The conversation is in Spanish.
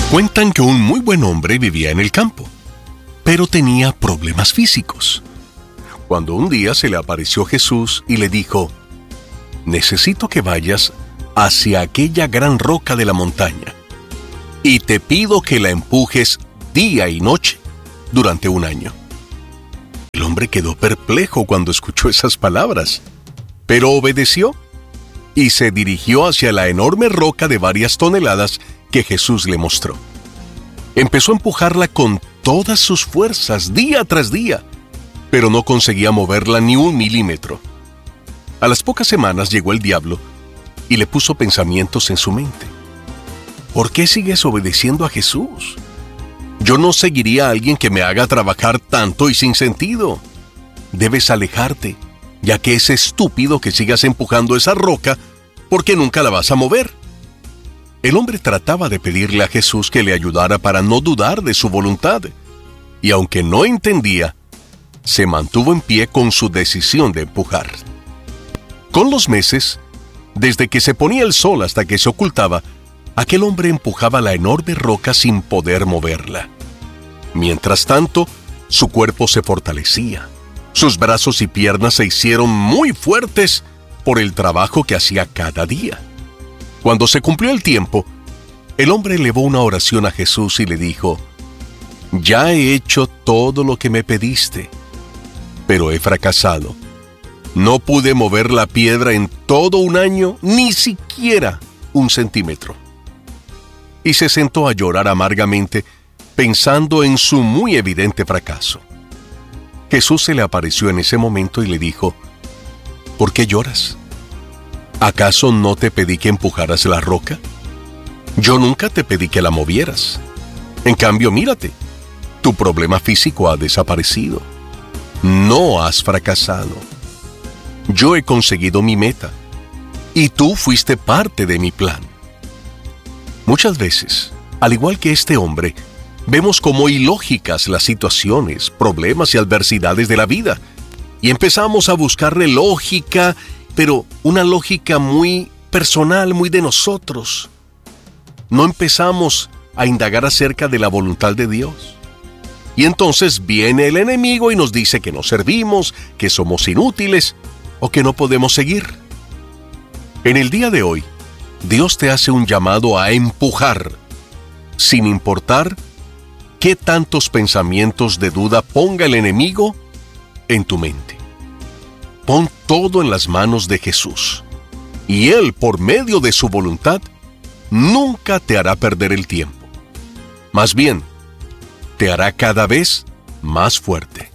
Cuentan que un muy buen hombre vivía en el campo, pero tenía problemas físicos. Cuando un día se le apareció Jesús y le dijo: necesito que vayas hacia aquella gran roca de la montaña, y te pido que la empujes día y noche durante 1 año. El hombre quedó perplejo cuando escuchó esas palabras, pero obedeció y se dirigió hacia la enorme roca de varias toneladas que Jesús le mostró. Empezó a empujarla con todas sus fuerzas, día tras día, pero no conseguía moverla ni 1 milímetro. A las pocas semanas llegó el diablo y le puso pensamientos en su mente. ¿Por qué sigues obedeciendo a Jesús? Yo no seguiría a alguien que me haga trabajar tanto y sin sentido. Debes alejarte, ya que es estúpido que sigas empujando esa roca porque nunca la vas a mover. El hombre trataba de pedirle a Jesús que le ayudara para no dudar de su voluntad, y aunque no entendía, se mantuvo en pie con su decisión de empujar. Con los meses, desde que se ponía el sol hasta que se ocultaba, aquel hombre empujaba la enorme roca sin poder moverla. Mientras tanto, su cuerpo se fortalecía. Sus brazos y piernas se hicieron muy fuertes por el trabajo que hacía cada día. Cuando se cumplió el tiempo, el hombre elevó una oración a Jesús y le dijo: ya he hecho todo lo que me pediste, pero he fracasado. No pude mover la piedra en todo 1 año, ni siquiera 1 centímetro. Y se sentó a llorar amargamente, pensando en su muy evidente fracaso. Jesús se le apareció en ese momento y le dijo: ¿por qué lloras? ¿Acaso no te pedí que empujaras la roca? Yo nunca te pedí que la movieras. En cambio, mírate, tu problema físico ha desaparecido. No has fracasado. Yo he conseguido mi meta, y tú fuiste parte de mi plan. Muchas veces, al igual que este hombre, vemos como ilógicas las situaciones, problemas y adversidades de la vida, y empezamos a buscarle lógica, pero una lógica muy personal, muy de nosotros. No empezamos a indagar acerca de la voluntad de Dios. Y entonces viene el enemigo y nos dice que no servimos, que somos inútiles o que no podemos seguir. En el día de hoy, Dios te hace un llamado a empujar, sin importar qué tantos pensamientos de duda ponga el enemigo en tu mente. Pon todo en las manos de Jesús, y Él, por medio de su voluntad, nunca te hará perder el tiempo. Más bien, te hará cada vez más fuerte.